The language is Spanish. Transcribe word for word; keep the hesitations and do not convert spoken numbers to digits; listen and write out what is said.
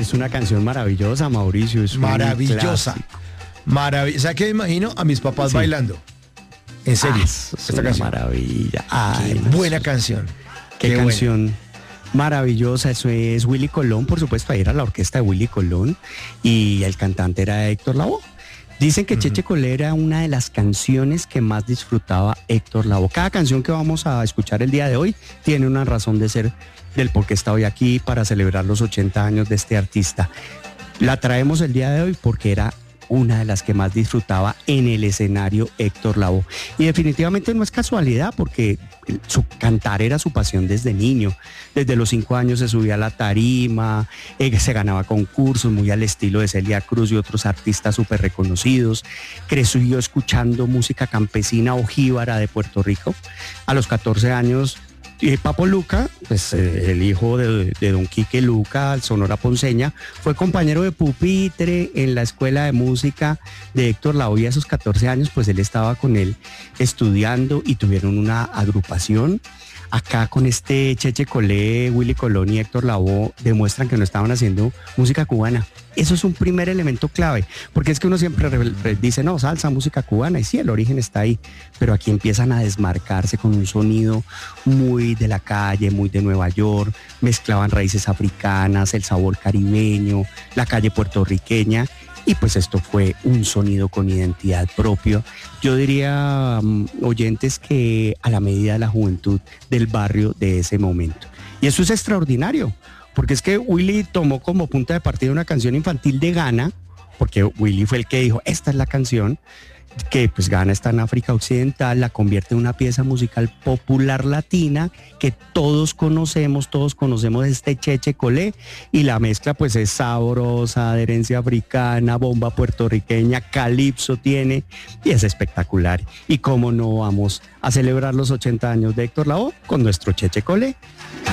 es una canción maravillosa, Mauricio. Es maravillosa. Maravillosa. ¿Sabes qué me imagino? A mis papás sí. bailando. En serio. Ah, esta una canción. Maravilla. Ay, qué buena canción. Qué, qué canción. Buena. Maravillosa, eso es Willy Colón, por supuesto, ahí era la orquesta de Willy Colón y el cantante era Héctor Lavoe. Dicen que uh-huh. Cheche Colé era una de las canciones que más disfrutaba Héctor Lavoe. Cada canción que vamos a escuchar el día de hoy tiene una razón de ser del por qué está hoy aquí para celebrar los ochenta años de este artista. La traemos el día de hoy porque era una de las que más disfrutaba en el escenario Héctor Lavoe. Y definitivamente no es casualidad porque su cantar era su pasión desde niño. Desde los cinco años se subía a la tarima, eh, se ganaba concursos muy al estilo de Celia Cruz y otros artistas súper reconocidos. Creció escuchando música campesina o jíbara de Puerto Rico. A los catorce años, Y Papo Luca, pues eh, el hijo de, de don Quique Luca, Sonora Ponceña, fue compañero de pupitre en la escuela de música de Héctor Lavoe. Y a esos catorce años, pues él estaba con él estudiando y tuvieron una agrupación. Acá con este Cheche Colé, Willy Colón y Héctor Lavoe demuestran que no estaban haciendo música cubana. Eso es un primer elemento clave, porque es que uno siempre dice, no, salsa, música cubana, y sí, el origen está ahí, pero aquí empiezan a desmarcarse con un sonido muy de la calle, muy de Nueva York, mezclaban raíces africanas, el sabor caribeño, la calle puertorriqueña, y pues esto fue un sonido con identidad propia. Yo diría, um, oyentes, que a la medida de la juventud del barrio de ese momento. Y eso es extraordinario, porque es que Willy tomó como punta de partida una canción infantil de Ghana, porque Willy fue el que dijo, esta es la canción, que pues Ghana está en África Occidental, la convierte en una pieza musical popular latina que todos conocemos, todos conocemos este Cheche Colé, y la mezcla pues es sabrosa, de herencia africana, bomba puertorriqueña, calipso tiene, y es espectacular. Y cómo no vamos a celebrar los ochenta años de Héctor Lavoe con nuestro Cheche Colé.